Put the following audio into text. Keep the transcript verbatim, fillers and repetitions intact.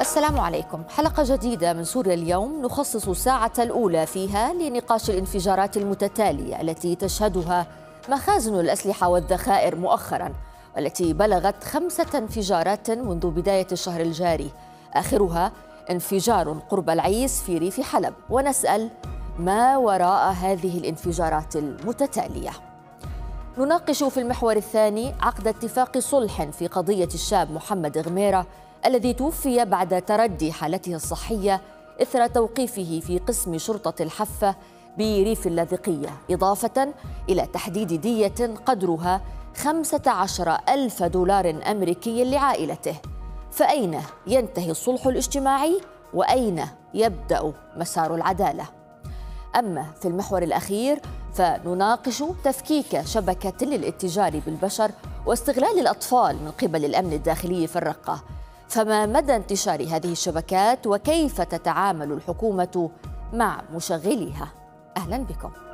السلام عليكم. حلقة جديدة من سوريا اليوم نخصص الساعة الأولى فيها لنقاش الانفجارات المتتالية التي تشهدها مخازن الأسلحة والذخائر مؤخراً، والتي بلغت خمسة انفجارات منذ بداية الشهر الجاري، آخرها انفجار قرب العيس في ريف حلب. ونسأل ما وراء هذه الانفجارات المتتالية. نناقش في المحور الثاني عقد اتفاق صلح في قضية الشاب محمد غميرة الذي توفي بعد تردي حالته الصحية إثر توقيفه في قسم شرطة الحفة بريف اللاذقية، إضافة إلى تحديد دية قدرها خمسة عشر ألف دولار أمريكي لعائلته. فأين ينتهي الصلح الاجتماعي وأين يبدأ مسار العدالة؟ أما في المحور الأخير فنناقش تفكيك شبكة للاتجار بالبشر واستغلال الأطفال من قبل الأمن الداخلي في الرقة. فما مدى انتشار هذه الشبكات وكيف تتعامل الحكومة مع مشغليها؟ أهلا بكم.